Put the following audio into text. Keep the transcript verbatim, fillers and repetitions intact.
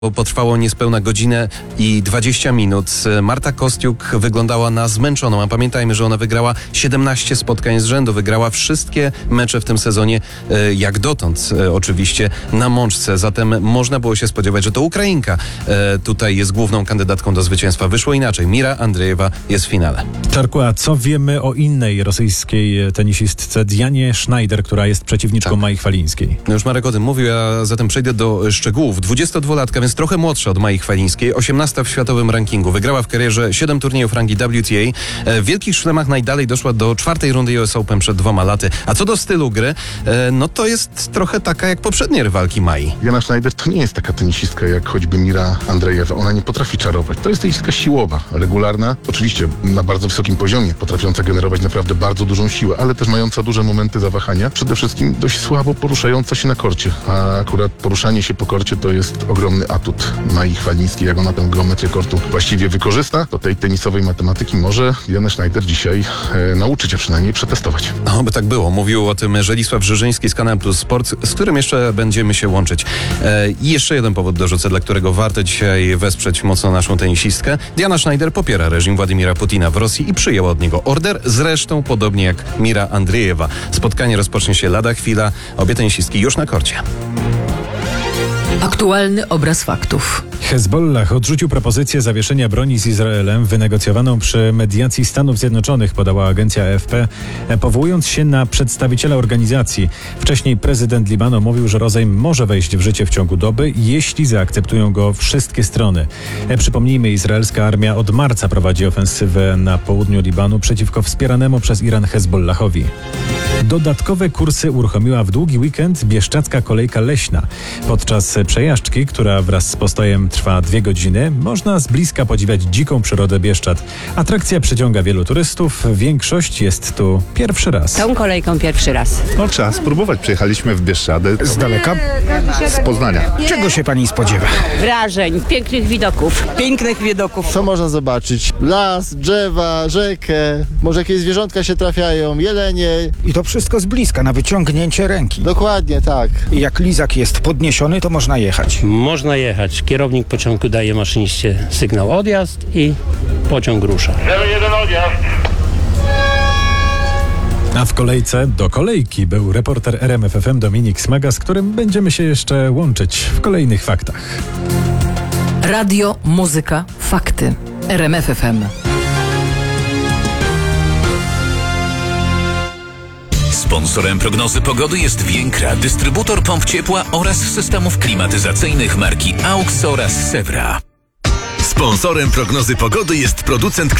Potrwało niespełna godzinę i dwadzieścia minut. Marta Kostiuk wyglądała na zmęczoną, a pamiętajmy, że ona wygrała siedemnaście spotkań z rzędu. Wygrała wszystkie mecze w tym sezonie, jak dotąd oczywiście, na mączce. Zatem można było się spodziewać, że to Ukrainka tutaj jest główną kandydatką do zwycięstwa. Wyszło inaczej. Mira Andrejewa jest w finale. Czarku, a co wiemy o innej rosyjskiej tenisistce Dianie Schneider, która jest przeciwniczką tak. Mai Chwalińskiej? No już Marek o tym mówił, a zatem przejdę do szczegółów. dwudziestodwulatka, więc trochę młodsza od Mai Chwalińskiej, osiemnasta w światowym rankingu. Wygrała w karierze siedem turniejów rangi W T A. W wielkich szlemach najdalej doszła do czwartej rundy U S Open przed dwoma laty. A co do stylu gry, no to jest trochę taka jak poprzednie rywalki Mai. Diana Schneider to nie jest taka tenisistka jak choćby Mira Andrejewa. Ona nie potrafi czarować. To jest tenisistka siłowa, regularna, oczywiście na bardzo wysokim poziomie, potrafiąca generować naprawdę bardzo dużą siłę, ale też mająca duże momenty zawahania. Przede wszystkim dość słabo poruszająca się na korcie, a akurat poruszanie się po korcie to jest ogromny atut Mai Chwalińskiej. Jak ona tę geometrię kortu właściwie wykorzysta, to tej tenisowej matematyki może Diana Schneider dzisiaj e, nauczyć, a przynajmniej przetestować. Oby tak było. Mówił o tym Żelisław Żyżyński z Kanałem Plus Sport, z którym jeszcze będziemy się łączyć. E, I jeszcze jeden powód dorzucę, dla którego warto dzisiaj wesprzeć mocno naszą tenisistkę. Diana Schneider popiera reżim Władimira Putina w Rosji i przyjęła od niego order, zresztą podobnie jak Mira Andrejewa. Spotkanie rozpocznie się lada chwila. Obie tenisistki już na korcie. Aktualny obraz faktów. Hezbollah odrzucił propozycję zawieszenia broni z Izraelem wynegocjowaną przy mediacji Stanów Zjednoczonych, podała agencja A F P, powołując się na przedstawiciela organizacji. Wcześniej prezydent Libanu mówił, że rozejm może wejść w życie w ciągu doby, jeśli zaakceptują go wszystkie strony. Przypomnijmy, izraelska armia od marca prowadzi ofensywę na południu Libanu przeciwko wspieranemu przez Iran Hezbollahowi. Dodatkowe kursy uruchomiła w długi weekend Bieszczadzka Kolejka Leśna. Podczas przejażdżki, która wraz z postojem trwa dwie godziny, można z bliska podziwiać dziką przyrodę Bieszczad. Atrakcja przyciąga wielu turystów, większość jest tu pierwszy raz. Tą kolejką pierwszy raz. No trzeba spróbować. Przyjechaliśmy w Bieszczady. Z daleka? Z Poznania. Czego się pani spodziewa? Wrażeń, pięknych widoków. Pięknych widoków. Co można zobaczyć? Las, drzewa, rzekę, może jakieś zwierzątka się trafiają, jelenie. I to wszystko z bliska, na wyciągnięcie ręki. Dokładnie, tak. I jak lizak jest podniesiony, to można jechać. Można jechać. Kierownik pociągu daje maszyniście sygnał odjazd i pociąg rusza. zero jeden odjazd. A w kolejce do kolejki był reporter R M F F M Dominik Smaga, z którym będziemy się jeszcze łączyć w kolejnych faktach. Radio, muzyka, fakty. R M F F M. Sponsorem prognozy pogody jest Więkra, dystrybutor pomp ciepła oraz systemów klimatyzacyjnych marki A U X oraz Sewra. Sponsorem prognozy pogody jest producent